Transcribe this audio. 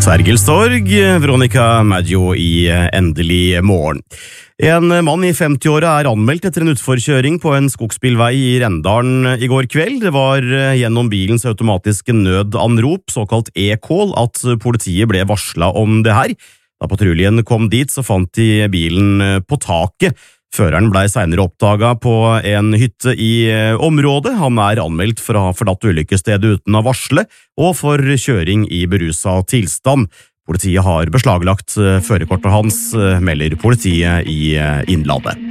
Sergel Storg, Veronica Maggio i Endelig morgen. En mann i 50-åra anmeldt etter en utforkjøring på en skogsbilvei i Rendalen i går kveld. Det var gjennom bilens automatiske nødanrop, såkalt e-call, at politiet ble varslet om det her. Da patruljen kom dit, så fant de bilen på taket. Føreren ble senere oppdaget på en hytte i området. Han anmeldt for å ha forlatt ulykkesstedet uten å varsle, og for kjøring i beruset tilstand. Politiet har beslaglagt førerkortet hans, melder politiet i Innlandet.